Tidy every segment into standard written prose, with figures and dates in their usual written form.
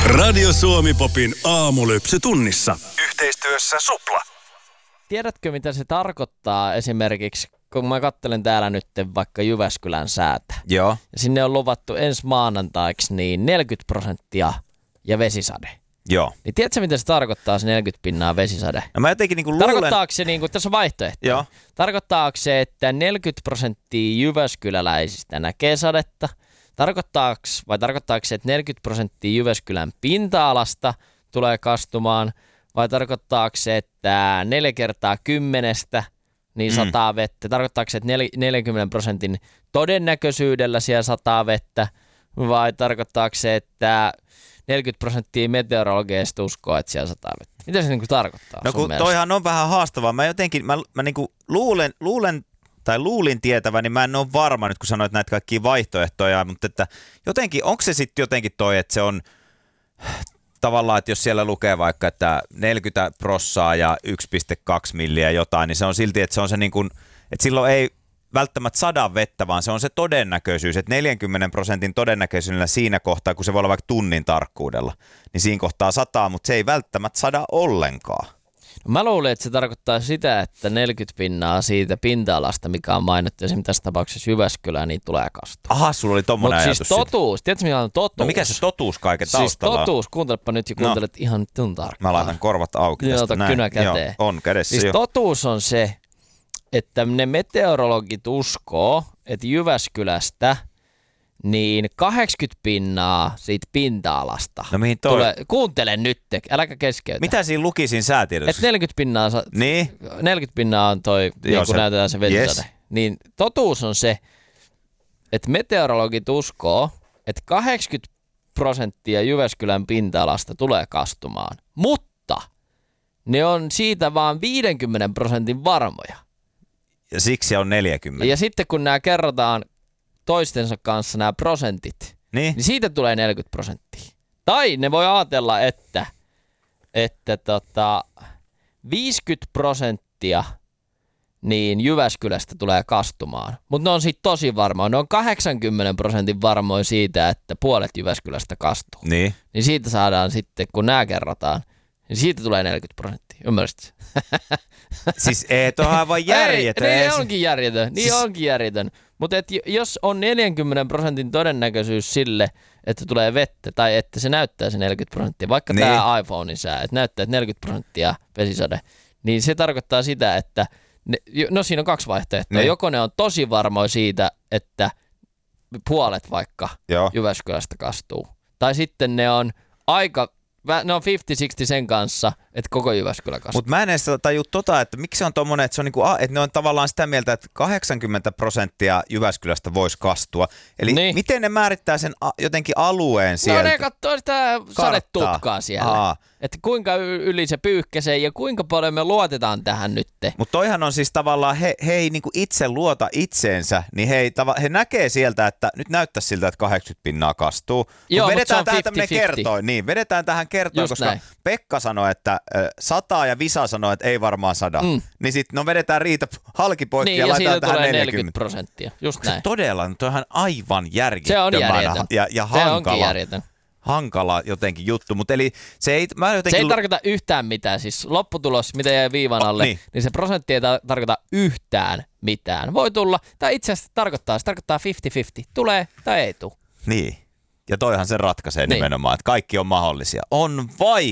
Radio Suomi Popin aamulypsy tunnissa. Yhteistyössä Supla. Tiedätkö, mitä se tarkoittaa esimerkiksi, kun mä katselen täällä nyt vaikka Jyväskylän säätä. Joo. Ja sinne on luvattu ensi maanantaiksi niin 40% ja vesisade. Joo. Niin tiedätkö, mitä se tarkoittaa, se 40% vesisade? No mä jotenkin niinku luulen... Tarkoittaako se, tässä on vaihtoehto. Joo. Tarkoittaako se, että 40% jyväskyläläisistä näkee sadetta? Tarkoittaako se, että 40% Jyväskylän pinta-alasta tulee kastumaan? Vai tarkoittaako se, että 4 kertaa 10 niin sataa vettä? Tarkoittaako se, että 40% todennäköisyydellä siellä sataa vettä? Vai tarkoittaako se, että 40% meteorologeista uskoo, että siellä sataa vettä? Mitä se tarkoittaa? No kun toihan on vähän haastavaa. Mä jotenkin, mä niinku luulin tietäväni, mä en ole varma nyt kun sanoit näitä kaikkia vaihtoehtoja, mutta että jotenkin, onko se sitten jotenkin toi, että se on tavallaan, että jos siellä lukee vaikka, että 40% ja 1,2 milliä jotain, niin se on silti, että se on se niin kuin, että silloin ei välttämättä sada vettä, vaan se on se todennäköisyys, että 40% todennäköisyydellä siinä kohtaa, kun se voi olla vaikka tunnin tarkkuudella, niin siinä kohtaa sataa, mutta se ei välttämättä sada ollenkaan. No mä luulen, että se tarkoittaa sitä, että 40% siitä pinta-alasta, mikä on mainittu esimerkiksi tässä tapauksessa Jyväskylää, niin tulee kastua. Aha, sulla oli tommoinen ajatus. Mutta siis totuus, tiedätkö mikä on totuus? No mikä se totuus kaiken taustalla on? Siis totuus, kuuntelepa nyt ja kuuntelet ihan tun tarkkaan. Mä laitan korvat auki tästä näin. Kynä käteen. Joo, on kädessä siis jo. Totuus on se, että ne meteorologit uskoo, että Jyväskylästä niin 80% siitä pinta-alasta. No mihin toi? Kuuntele nyt, äläkä keskeytä. Mitä siinä luki siinä säätiedossa? Että 40% on toi, niin kun näytetään se vesisade. Yes. Niin totuus on se, että meteorologit uskoo, että 80% Jyväskylän pinta-alasta tulee kastumaan. Mutta ne on siitä vaan 50% varmoja. Ja siksi on 40. Ja sitten kun nämä kerrotaan toistensa kanssa nämä prosentit, niin siitä tulee 40%. Tai ne voi ajatella, että 50% niin Jyväskylästä tulee kastumaan. Mutta ne on sitten tosi varmoja. Ne on 80% varmoja siitä, että puolet Jyväskylästä kastuu. Niin siitä saadaan sitten, kun nämä kerrotaan, niin siitä tulee 40%. Ymmärsit? Siis ei, tuohan aivan järjetön. Niin onkin järjetön. Mutta jos on 40% todennäköisyys sille, että tulee vettä, tai että se näyttää se 40%, vaikka tämä iPhonein sää, että näyttää, että 40% vesisade, niin se tarkoittaa sitä, että siinä on 2 vaihtoehtoa. Joko ne on tosi varmoja siitä, että puolet vaikka Jyväskylästä kastuu, tai sitten ne on 50-60 sen kanssa, että koko Jyväskylä kasvaa. Mutta mä en edes tajua että miksi se on tommonen, että, se on niinku, että ne on tavallaan sitä mieltä, että 80% Jyväskylästä voisi kastua. Eli miten ne määrittää sen jotenkin alueen sieltä? No ne katsoo sitä sadetutkaa siellä. Että kuinka yli se pyyhkäsee ja kuinka paljon me luotetaan tähän nyt. Mutta toihan on siis tavallaan, he ei niinku itse luota itseensä, niin he näkee sieltä, että nyt näyttää siltä, että 80% kastuu. Joo, vedetään tähän 50-50. tämmöinen kertoin. Niin, vedetään tähän kertoin, just koska näin. Pekka sanoi, että sataa ja Visa sanoi, että ei varmaan sada. Niin sitten vedetään riita halki poikki ja laitetaan tähän 40%. Just näin. Todella, toihan aivan järjettömän. Se on järjetön. Ja hankala. Se onkin järjetön. Hankala jotenkin juttu, mutta eli se ei tarkoita yhtään mitään. Siis lopputulos, mitä jäi viivan alle, niin se prosentti ei tarkoita yhtään mitään. Voi tulla, tai itse asiassa se tarkoittaa 50-50. Tulee tai ei tule. Niin, ja toihan se ratkaisee nimenomaan, että kaikki on mahdollisia. On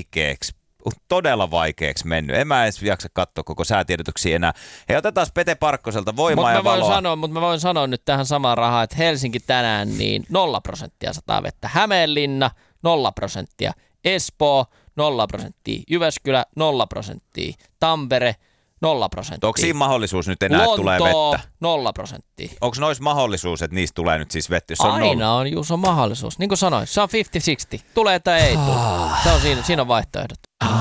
todella vaikeaksi mennyt. En mä edes jaksa katsoa koko säätiedotuksia enää. Hei, otetaan Pete Parkkoselta voimaa ja valoa. Mutta mä voin sanoa nyt tähän samaan rahaan, että Helsinki tänään niin 0% sataa vettä. Hämeenlinna 0%. Espoo 0%. Jyväskylä 0%. Tampere 0%. Onko siinä mahdollisuus nyt enää, että tulee vettä? 0%. Onko noissa mahdollisuus, että niistä tulee nyt siis vettä, jos on aina on, se on mahdollisuus. Niin kuin sanoin, se on 50-60. Tulee tai ei tule. Se on siinä on vaihtoehdot.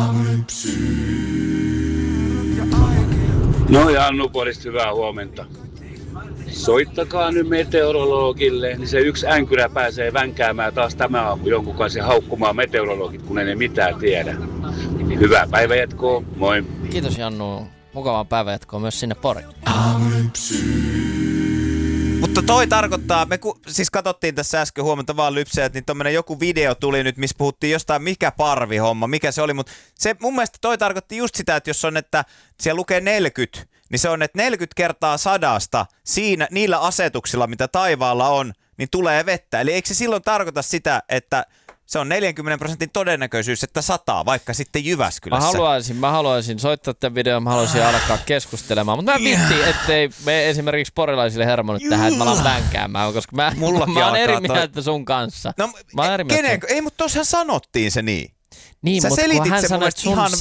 No ja Annu Porista, hyvää huomenta. Soittakaa nyt meteorologille, niin se yksi änkyrä pääsee vänkäämään taas tämä aamu jonkun kanssa ja haukkumaan meteorologit, kun ei ne mitään tiedä. Hyvää päivänjatkoa, moi. Kiitos Jannu, mukavaa päivänjatkoa myös sinne Poriin. Mutta toi tarkoittaa, me siis katsottiin tässä äsken huomenta vaan lypseet, niin tommonen joku video tuli nyt, missä puhuttiin jostain mikä parvihomma, mikä se oli, mutta se mun mielestä toi tarkoitti just sitä, että jos on, että siellä lukee 40, niin se on, että 40 kertaa 100 siinä, niillä asetuksilla, mitä taivaalla on, niin tulee vettä. Eli eikö se silloin tarkoita sitä, että se on 40% todennäköisyys, että sataa, vaikka sitten Jyväskylässä. Mä haluaisin soittaa tämän videon, mä haluaisin alkaa keskustelemaan, mutta mä vittiin, ettei me esimerkiksi porilaisille hermonut tähän, että mä alan vänkäämään, koska mä oon eri mieltä sun kanssa. No, ei, mutta tuossahan sanottiin se niin. Niin, sä mutta kun hän se sanoi, että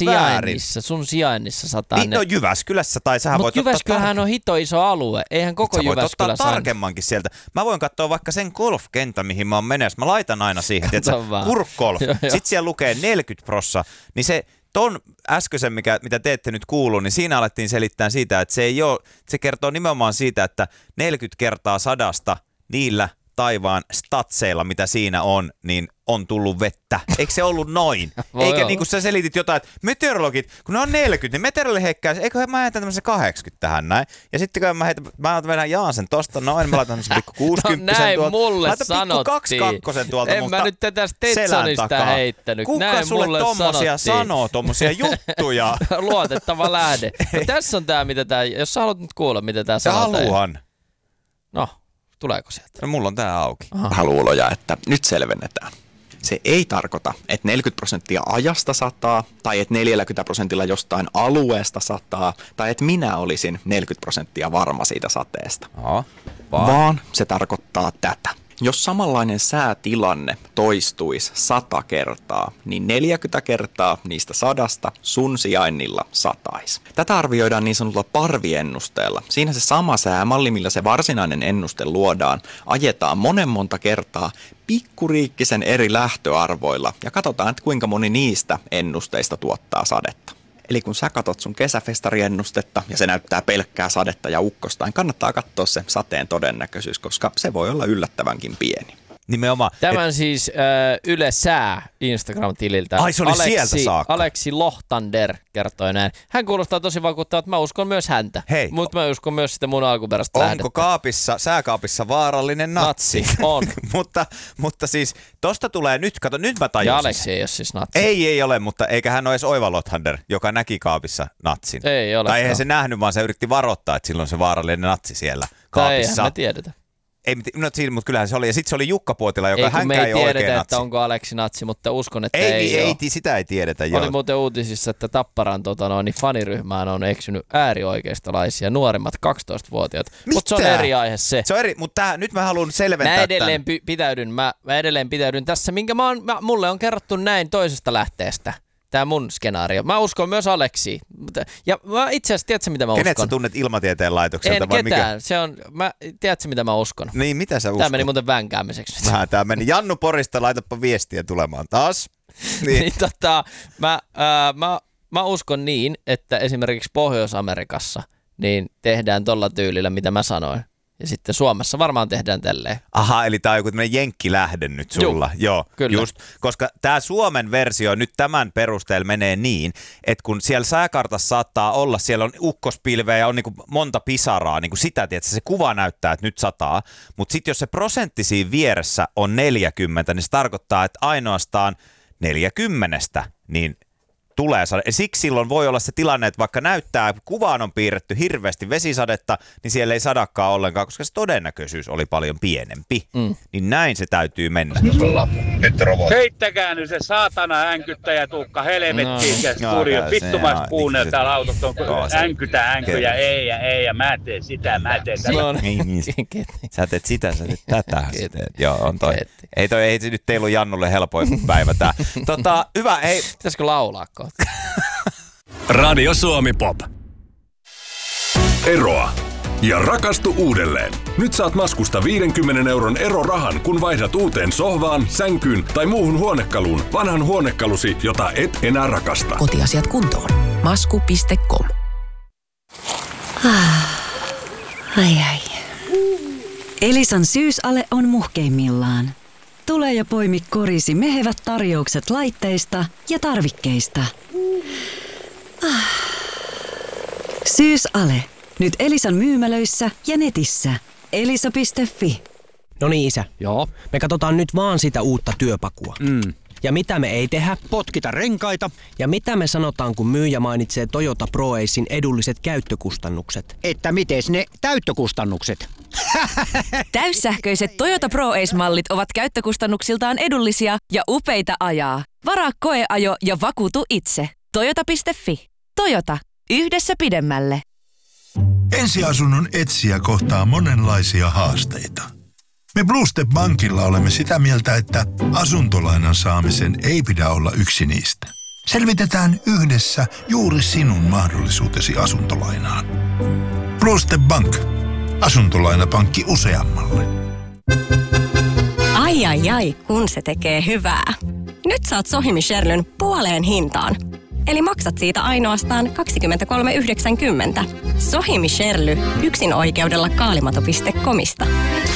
sun sijainnissa sataa niin, ne. No Jyväskylässä, tai sähän voit ottaa Jyväskylähän on hito iso alue, eihän koko Jyväskylä saa. Voit ottaa tarkemmankin sieltä. Mä voin katsoa vaikka sen golfkentän, mihin mä oon menossa. Mä laitan aina siihen, Kurk-golf. Sitten siellä lukee 40%, niin se ton äskeisen, mitä te ette nyt kuullut, niin siinä alettiin selittää siitä, että se kertoo nimenomaan siitä, että 40 kertaa 100 niillä taivaan statseilla, mitä siinä on, niin on tullut vettä. Eikö se ollut noin? Eikä niin kuin sä selitit jotain, että meteorologit, kun ne on 40, niin meteorologi heikkää, eikö mä heitän tämmöisen 80 tähän näin. Ja sitten kun mä vedän Jaansen tosta noin, mä laitan tämmöisen pikku 60 no näin tuolta. mulle laitan sanottiin. Pikku 22 tuolta en mä nyt tätä Stetsonista heittänyt. Kuka näin sulle tommosia sanoo, tommosia juttuja? Luotettava lähde. No, tässä on tää, mitä tää, jos sä haluat nyt kuulla, mitä tää sanotaan. Haluan. No, tuleeko sieltä? No mulla on tää auki. Haluuloja, että nyt selvennetään. Se ei tarkoita, että 40% ajasta sataa, tai että 40% jostain alueesta sataa, tai että minä olisin 40% varma siitä sateesta. Vaan se tarkoittaa tätä. Jos samanlainen säätilanne toistuisi 100 kertaa, niin 40 kertaa niistä 100 sun sijainnilla sataisi. Tätä arvioidaan niin sanotulla parviennusteella. Siinä se sama säämalli, millä se varsinainen ennuste luodaan, ajetaan monta kertaa pikkuriikkisen eri lähtöarvoilla ja katsotaan, että kuinka moni niistä ennusteista tuottaa sadetta. Eli kun sä katot sun kesäfestariennustetta ja se näyttää pelkkää sadetta ja ukkosta, niin kannattaa katsoa se sateen todennäköisyys, koska se voi olla yllättävänkin pieni. Nimenomaan. Tämän siis Yle Sää Instagram-tililtä. Ai se oli sieltä saakka. Aleksi Lohtander kertoi näin. Hän kuulostaa tosi vakuuttavalta, mä uskon myös häntä. Hei. Mutta mä uskon myös sitä mun alkuperäistä lähdettä. Onko sääkaapissa vaarallinen natsi? On. mutta siis tosta tulee nyt, kato nyt mä tajusin. Ja Aleksi ei ole siis natsi. Ei ole, mutta eikä hän ole edes Oiva Lohtander, joka näki kaapissa natsin. Ei ole. Tai eihän se nähnyt, vaan se yritti varoittaa, että silloin se vaarallinen natsi siellä kaapissa. Tai eihän me tiedetä. Ei, mutta kyllähän se oli. Ja sitten se oli Jukka Puotila, joka hänkään ei oikein tiedetä, natsi. että onko Aleksi natsi, mutta uskon, että sitä ei tiedetä. Oli muuten uutisissa, että Tapparan faniryhmään on eksynyt äärioikeistolaisia nuorimmat 12-vuotiaat. Mutta se on eri aihe se. Se on eri, mutta nyt mä haluan selventää. Mä edelleen pitäydyn tässä, minkä mulle on kerrottu näin toisesta lähteestä. Tämä mun skenaario. Mä uskon myös Aleksiin. Ja mä itse asiassa, tiedätkö mitä mä uskon? Kenet sä tunnet Ilmatieteen laitokselta? En ketään. Tiedätkö mitä mä uskon? Niin, mitä sä uskon? Tämä meni muuten vänkäämiseksi. Tämä meni. Jannu Porista, laitapa viestiä tulemaan taas. Niin. Mä uskon niin, että esimerkiksi Pohjois-Amerikassa niin tehdään tolla tyylillä, mitä mä sanoin. Ja sitten Suomessa varmaan tehdään tälleen. Aha, eli tää on joku tämmönen jenkkilähde nyt sulla. Joo, kyllä. Just, koska tää Suomen versio nyt tämän perusteella menee niin, että kun siellä sääkartassa saattaa olla, siellä on ukkospilveä ja on niinku monta pisaraa, niinku sitä, että se kuva näyttää, että nyt sataa, mutta sitten jos se prosentti siinä vieressä on 40, niin se tarkoittaa, että ainoastaan 40, niin tulee sade. Siksi silloin voi olla se tilanne, että vaikka näyttää, kuvaan on piirretty hirveästi vesisadetta, niin siellä ei sadakaan ollenkaan, koska se todennäköisyys oli paljon pienempi. Niin näin se täytyy mennä. Heittäkää nyt se saatana änkyttäjä tuukka helvettiin se studio. Vittumais kuunnella täällä autossa on änkyjä, ei ja mä teen sitä, mä teen tätä. Sä teet sitä, sä teet tätä. Joo, on toi. Ei se nyt teillä Jannulle helpoin päivä tää. Hyvä, hei. Pitäisikö laulaa? Radio Suomi Pop. Eroa ja rakastu uudelleen. Nyt saat Maskusta 50 € erorahan, kun vaihdat uuteen sohvaan, sänkyyn tai muuhun huonekaluun vanhan huonekalusi, jota et enää rakasta. Kotiasiat kuntoon. Masku.com. Ai. Elisan syysale on muhkeimmillaan. Tule ja poimi korisi mehevät tarjoukset laitteista ja tarvikkeista. Syysale. Nyt Elisan myymälöissä ja netissä. elisa.fi. No niin, isä. Joo. Me katsotaan nyt vaan sitä uutta työpakua. Ja mitä me ei tehdä? Potkita renkaita. Ja mitä me sanotaan, kun myyjä mainitsee Toyota ProAcein edulliset käyttökustannukset? Että mites ne täyttökustannukset? Täyssähköiset Toyota ProAce-mallit ovat käyttökustannuksiltaan edullisia ja upeita ajaa. Varaa koeajo ja vakuutu itse. Toyota.fi. Toyota. Yhdessä pidemmälle. Ensiasunnon etsijä kohtaa monenlaisia haasteita. Me Blue Step Bankilla olemme sitä mieltä, että asuntolainan saamisen ei pidä olla yksi niistä. Selvitetään yhdessä juuri sinun mahdollisuutesi asuntolainaan. Blue Step Bank. Asuntolainapankki useammalle. Ai, kun se tekee hyvää. Nyt saat Sohimi Sherlyn puoleen hintaan. Eli maksat siitä ainoastaan 23,90. Sohimi Sherly, yksin oikeudella kaalimato.comista.